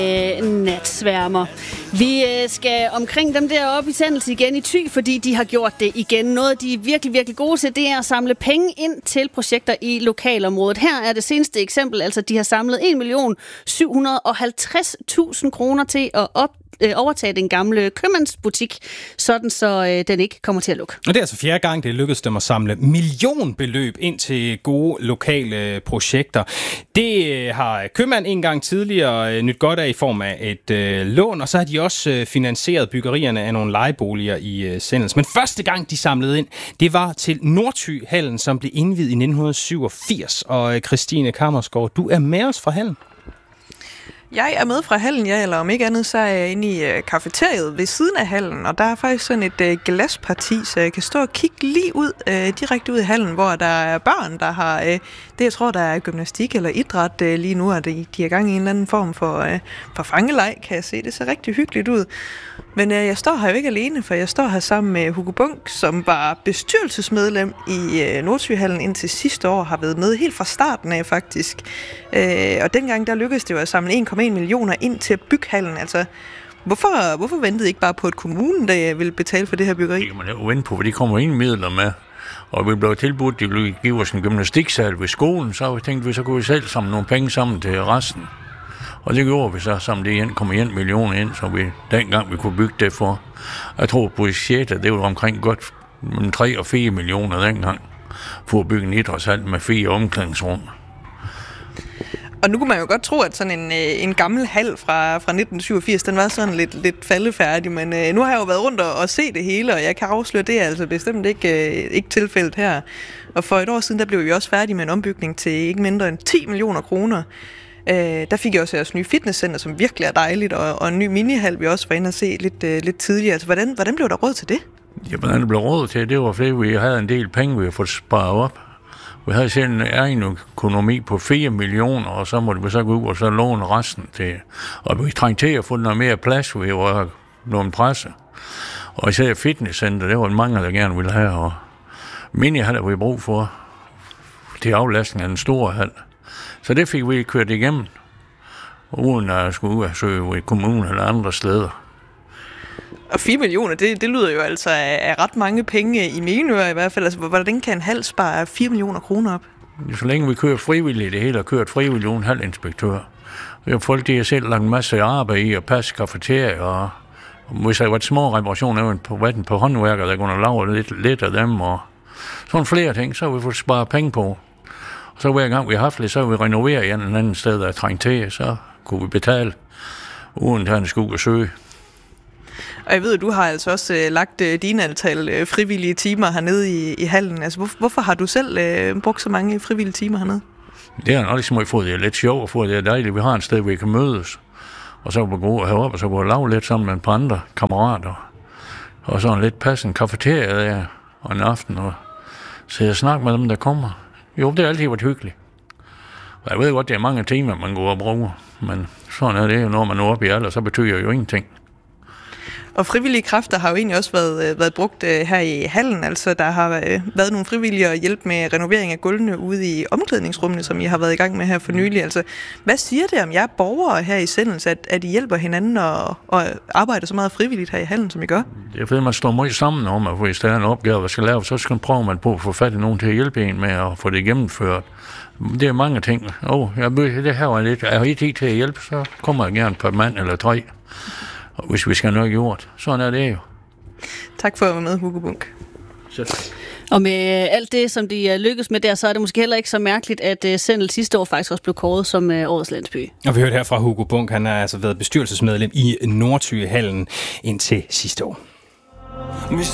Natsværmer. Vi skal omkring dem deroppe i Sandelse igen i Thy, fordi de har gjort det igen. Noget, de er virkelig, virkelig gode til, det er at samle penge ind til projekter i lokalområdet. Her er det seneste eksempel, altså de har samlet 1.750.000 kroner til at overtage den gamle købmandsbutik, sådan så den ikke kommer til at lukke. Og det er altså fjerde gang, det lykkedes dem at samle millionbeløb ind til gode lokale projekter. Det har købmand en gang tidligere nyt godt af i form af et lån, og så har de også finansieret byggerierne af nogle lejeboliger i Sandelse. Men første gang, de samlede ind, det var til Nordthy-hallen, som blev indviet i 1987. Og Christine Kammersgaard, du er med os fra hallen. Jeg er med fra hallen, eller om ikke andet, så er jeg inde i kafeteriet ved siden af hallen, og der er faktisk sådan et glasparti, så jeg kan stå og kigge lige ud, direkte ud i hallen, hvor der er børn, der har det, jeg tror, der er gymnastik eller idræt lige nu, og de er gang i en eller anden form for fangeleg, kan jeg se. Det ser rigtig hyggeligt ud. Men jeg står her jo ikke alene, for jeg står her sammen med Hugo Bunk, som var bestyrelsesmedlem i Nordthy-hallen indtil sidste år, har været med helt fra starten af faktisk. Og dengang der lykkedes det jo at samle 1,1 millioner ind til at bygge hallen. Altså, hvorfor ventede I ikke bare på, at kommunen der ville betale for det her byggeri? Det kan man jo vente på, for de kommer ingen midler med. Og vi blev tilbudt, de ville give os en gymnastiksal ved skolen, så vi tænkte, så kunne vi selv samle nogle penge sammen til resten. Og det gjorde vi så, som det kom 1 million ind, så vi dengang vi kunne bygge det for. Jeg tror på budgettet, det var omkring godt 3 og 4 millioner dengang, for at bygge en idrætshal med 4 omklædningsrum. Og nu kunne man jo godt tro, at sådan en gammel hal fra 1987, den var sådan lidt faldefærdig, men nu har jeg jo været rundt og se det hele, og jeg kan afsløre, det er altså bestemt ikke tilfældet her. Og for et år siden, der blev vi også færdige med en ombygning til ikke mindre end 10 millioner kroner. Der fik jeg også jeres nye fitnesscenter, som virkelig er dejligt, og en ny minihal, vi også var inde og se lidt tidligere. Altså, hvordan blev der råd til det? Ja, hvordan det blev råd til, det var fordi, vi havde en del penge, vi havde fået sparet op. Vi havde selv en egen økonomi på 4 millioner, og så måtte vi så gå ud og så låne resten til. Og vi trængte til at få noget mere plads, vi var nogle presse. Og især fitnesscenter, det var mange, der gerne ville have. Og minihal havde vi brug for til aflastning af den store hal. Så det fik vi kørt igennem, uden at skulle ud og søge i kommunen eller andre steder. Og 4 millioner, det lyder jo altså af ret mange penge i mine ører i hvert fald. Altså, hvordan kan en hal spare 4 millioner kroner op? Så længe vi kører frivilligt, det hele har kørt frivilligt uden halinspektør. Vi har folk, de har selv lagt en masse arbejde i at passe kafeterier, og hvis der var et små reparationer på håndværker, der kunne lave lidt af dem, og sådan flere ting, så har vi fået sparet penge på. Så hver gang vi har haft det, så har vi renoveret en eller anden sted, der er trængt til, så kunne vi betale, uden at han skulle søge. Og jeg ved, at du har altså også lagt dine antal frivillige timer hernede i hallen. Altså, hvorfor har du selv brugt så mange frivillige timer hernede? Det er nok ligesom at få det lidt sjovt, og få det dejligt. Vi har et sted, hvor vi kan mødes, og så kan vi gå herop, og så kan vi lave lidt sammen med et par andre kammerater. Og så en lidt passende kafeterie der, og en aften, og så jeg snakker med dem, der kommer. Jo, det har altid været hyggeligt. Og jeg ved godt, det er mange timer, man går og bruger, men sådan er det jo, når man er oppe i alder, så betyder det jo ingenting. Og frivillige kræfter har jo egentlig også været brugt her i hallen. Altså, der har været nogle frivillige at hjælpe med renovering af gulvene ude i omklædningsrummene, som I har været i gang med her for nylig. Altså, hvad siger det om jer borgere her i Sandelse, at I hjælper hinanden og arbejder så meget frivilligt her i hallen, som I gør? Det er fordi, man står meget sammen om, at hvis der er en opgave, der skal laves, så skal man prøve man på at få fat i nogen til at hjælpe en med at få det gennemført. Det er mange ting. Det her var lidt. Er I tid til at hjælpe, så kommer jeg gerne på et mand eller 3. Og hvis vi skal have noget gjort, sådan er det jo. Tak for at være med, Hugo Bunk. Og med alt det, som de lykkes med der, så er det måske heller ikke så mærkeligt, at Sandelse sidste år faktisk også blev kåret som årets landsby. Og vi hørte her fra Hugo Bunk, han har altså været bestyrelsesmedlem i Nordthy-hallen indtil sidste år.